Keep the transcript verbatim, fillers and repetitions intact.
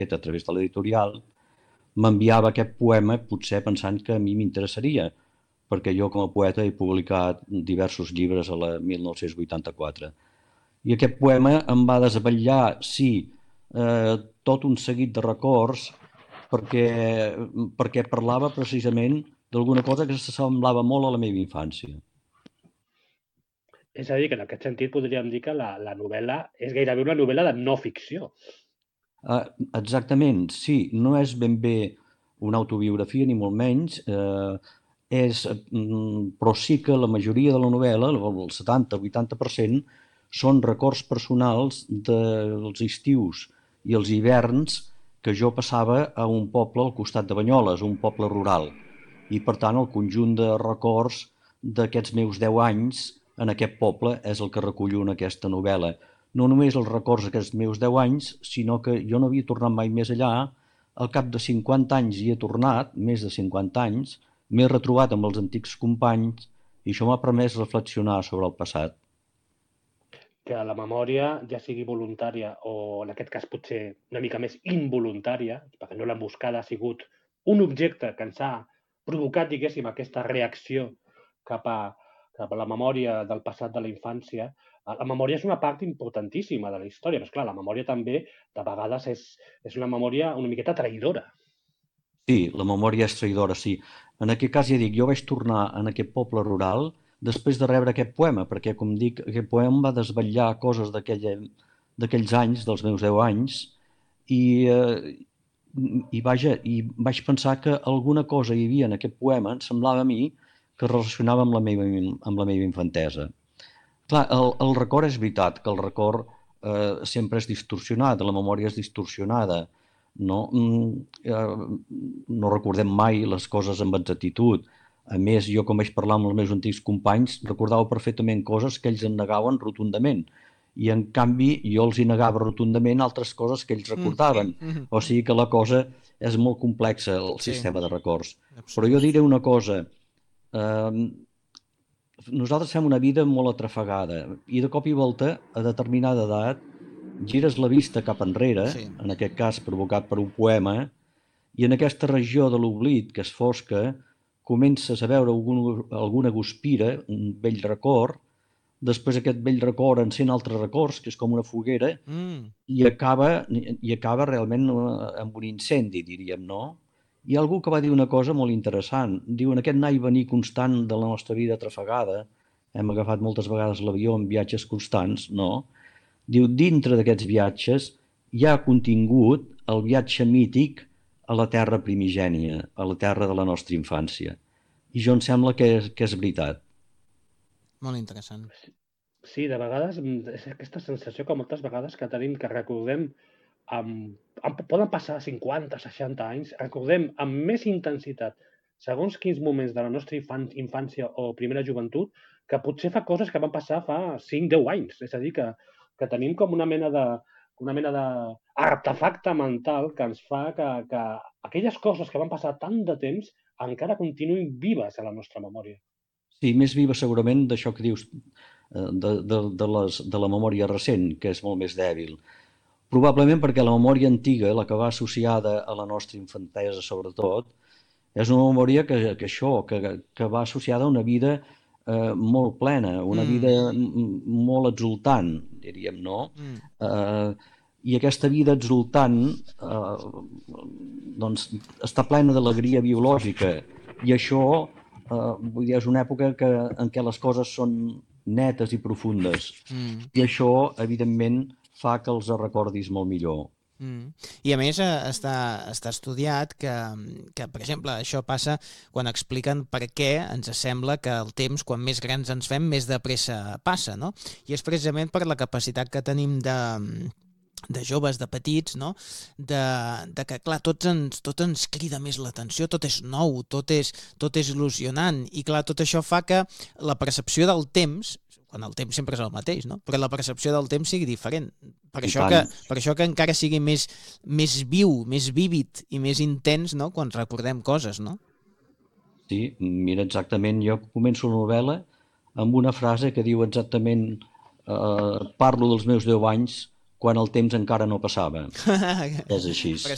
fet a través de l'editorial, m'enviava aquest poema potser pensant que a mi m'interessaria, perquè jo com a poeta he publicat diversos llibres a la mil nou-cents vuitanta-quatre. I aquest poema em va desvetllar, sí, eh, tot un seguit de records perquè, perquè parlava precisament d'alguna cosa que s'assemblava molt a la meva infància. És a dir, que en aquest sentit podríem dir que la, la novel·la és gairebé una novel·la de no ficció. Uh, exactament, sí, no és ben bé una autobiografia ni molt menys, eh, és, mm, però sí que la majoria de la novel·la, el setanta vuitanta per cent, són records personals dels estius i els hiverns que jo passava a un poble al costat de Banyoles, un poble rural. I per tant el conjunt de records d'aquests meus deu anys en aquest poble és el que recullo en aquesta novel·la. No només els records d'aquests meus deu anys, sinó que jo no havia tornat mai més allà. Al cap de cinquanta anys hi he tornat, més de cinquanta anys, m'he retrobat amb els antics companys i això m'ha permès reflexionar sobre el passat. Que la memòria, ja sigui voluntària o en aquest cas potser una mica més involuntària, perquè no l'hem buscada, ha sigut un objecte que ens ha provocat, diguéssim, aquesta reacció cap a, cap a la memòria del passat de la infància. La memòria és una part importantíssima de la història, però esclar, la memòria també de vegades és, és una memòria una miqueta traïdora. Sí, la memòria és traïdora, sí. En aquest cas ja dic, jo vaig tornar en aquest poble rural després de rebre aquest poema, perquè, com dic, aquest poema em va desvetllar coses d'aquells anys, dels meus deu anys, i, eh, i, vaja, i vaig pensar que alguna cosa hi havia en aquest poema, em semblava a mi, que es relacionava amb la meva, amb la meva infantesa. Clar, el, el record és veritat, que el record eh, sempre és distorsionat, la memòria és distorsionada, no? Mm, eh, no recordem mai les coses amb exactitud. A més, jo com vaig parlar amb els meus antics companys, recordava perfectament coses que ells en negaven rotundament. I en canvi jo els hi negava rotundament altres coses que ells recordaven. Mm -hmm. O sigui que la cosa és molt complexa, el Sí. sistema de records. Absolut. Però jo diré una cosa. Eh, nosaltres fem una vida molt atrafegada i de cop i volta, a determinada edat, gires la vista cap enrere, Sí. en aquest cas provocat per un poema, i en aquesta regió de l'oblit, que és fosca, comences a veure algun, alguna guspira, un vell record, després aquest vell record encén altres records, que és com una foguera, Mm. i acaba, i acaba realment amb un incendi, diríem, no? Hi ha algú que va dir una cosa molt interessant. Diu, en aquest anar i venir constant de la nostra vida atrafegada, hem agafat moltes vegades l'avió en viatges constants, no? Diu, dintre d'aquests viatges hi ha contingut el viatge mític a la terra primigènia, a la terra de la nostra infància. I jo em sembla que és, que és veritat. Molt interessant. Sí, de vegades és aquesta sensació que moltes vegades que tenim que recordem amb, amb, poden passar cinquanta, seixanta anys, recordem amb més intensitat segons quins moments de la nostra infància o primera joventut que potser fa coses que van passar fa cinc deu anys. És a dir, que, que tenim com una mena de una mena d'artefacte mental que ens fa que, que aquelles coses que van passar tant de temps encara continuïn vives a la nostra memòria. Sí, més viva segurament d'això que dius de, de, de, les, de la memòria recent, que és molt més dèbil. Probablement perquè la memòria antiga, la que va associada a la nostra infantesa sobretot, és una memòria que, que això, que, que va associada a una vida eh, molt plena, una Mm. vida molt exultant, diríem, no? Mm. Eh, I aquesta vida exultant eh, doncs, està plena d'alegria biològica i això eh, vull dir, és una època que, en què les coses són netes i profundes. Mm. I això, evidentment, fa que els recordis molt millor. Mm. I a més eh, està, està estudiat que, que, per exemple, això passa quan expliquen per què ens sembla que el temps, quan més grans ens fem, més de pressa passa, no? I és precisament per la capacitat que tenim de, de joves, de petits, no? De, de que, clar, tot ens, tot ens crida més l'atenció, tot és nou, tot és, tot és il·lusionant, i clar, tot això fa que la percepció del temps, quan el temps sempre és el mateix, no? Però la percepció del temps sigui diferent. Per això que, per això que encara sigui més, més viu, més vívid i més intens, no? Quan recordem coses, no? Sí, mira, exactament, jo començo la novel·la amb una frase que diu exactament eh, parlo dels meus deu anys quan el temps encara no passava. És així.